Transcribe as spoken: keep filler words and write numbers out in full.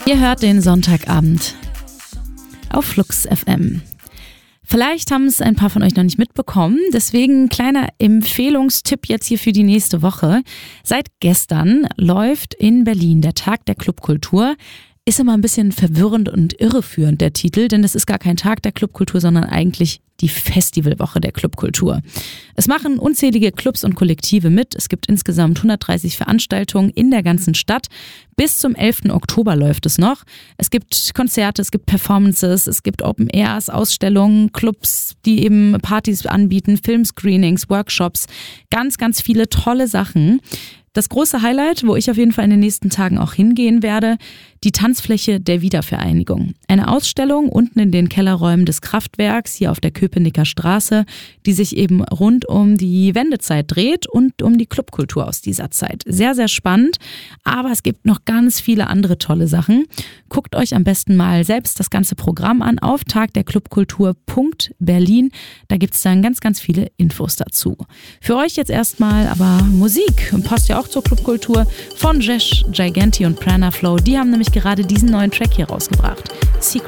Ihr hört den Sonntagabend auf Flux F M. Vielleicht haben es ein paar von euch noch nicht mitbekommen, deswegen kleiner Empfehlungstipp jetzt hier für die nächste Woche. Seit gestern läuft in Berlin der Tag der Clubkultur. Ist immer ein bisschen verwirrend und irreführend der Titel, denn es ist gar kein Tag der Clubkultur, sondern eigentlich die Festivalwoche der Clubkultur. Es machen unzählige Clubs und Kollektive mit. Es gibt insgesamt hundertdreißig Veranstaltungen in der ganzen Stadt. Bis zum elften Oktober läuft es noch. Es gibt Konzerte, es gibt Performances, es gibt Open Airs, Ausstellungen, Clubs, die eben Partys anbieten, Filmscreenings, Workshops. Ganz, ganz viele tolle Sachen. Das große Highlight, wo ich auf jeden Fall in den nächsten Tagen auch hingehen werde, die Tanzfläche der Wiedervereinigung. Eine Ausstellung unten in den Kellerräumen des Kraftwerks hier auf der Köpenicker Straße, die sich eben rund um die Wendezeit dreht und um die Clubkultur aus dieser Zeit. Sehr, sehr spannend, aber es gibt noch ganz viele andere tolle Sachen. Guckt euch am besten mal selbst das ganze Programm an auf tagderclubkultur punkt berlin. Da gibt es dann ganz, ganz viele Infos dazu. Für euch jetzt erstmal aber Musik. Passt ja auch zur Clubkultur von Jesh, Giganti und Prana Flow. Die haben nämlich gerade diesen neuen Track hier rausgebracht. Secret.